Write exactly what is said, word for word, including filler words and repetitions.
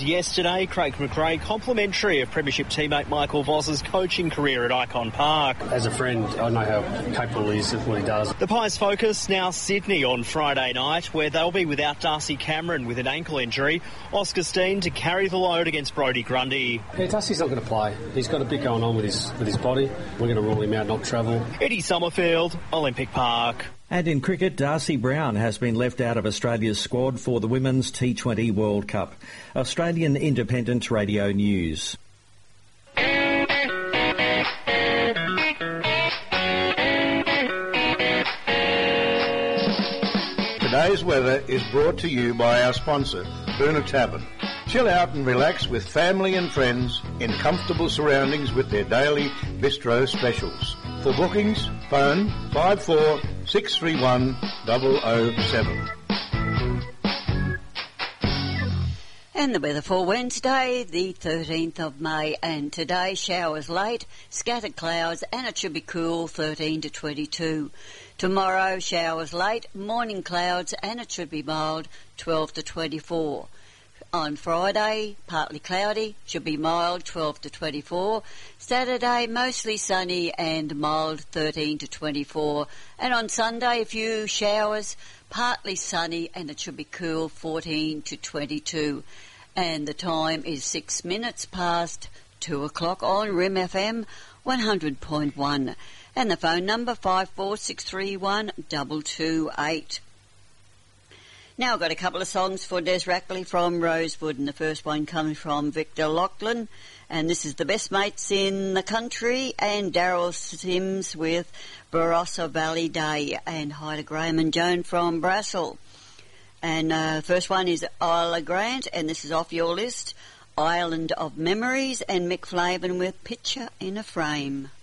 Yesterday, Craig McRae complimentary of Premiership teammate Michael Voss's coaching career at Icon Park. As a friend, I know how capable he is of what he does. The Pies focus now Sydney on Friday night, where they'll be without Darcy Cameron with an ankle injury. Oscar Steen to carry the load against Brodie Grundy. Yeah, Darcy's not going to play. He's got a bit going on with his with his body. We're going to rule him out, not travel. Eddie Summerfield, Olympic Park. And in cricket, Darcy Brown has been left out of Australia's squad for the Women's T twenty World Cup. Australian Independent Radio News. Today's weather is brought to you by our sponsor, Boona Tavern. Chill out and relax with family and friends in comfortable surroundings with their daily bistro specials. For bookings, phone five four six three one zero zero seven. And the weather for Wednesday, the thirteenth of May, and today showers late, scattered clouds, and it should be cool, thirteen to twenty-two. Tomorrow showers late, morning clouds, and it should be mild, twelve to twenty-four. On Friday, partly cloudy, should be mild, twelve to twenty-four. Saturday, mostly sunny and mild, thirteen to twenty-four. And on Sunday, a few showers, partly sunny, and it should be cool, fourteen to twenty-two. And the time is six minutes past two o'clock on R I M F M one hundred point one. And the phone number five four six three one two two eight. Now I've got a couple of songs for Des Rackley from Rosewood, and the first one comes from Victor Lachlan, and this is The Best Mates in the Country, and Daryl Sims with Barossa Valley Day, and Hyder Graham and Joan from Brassel. And uh, the first one is Isla Grant, and this is off your list, Island of Memories, and Mick Flavin with Picture in a Frame.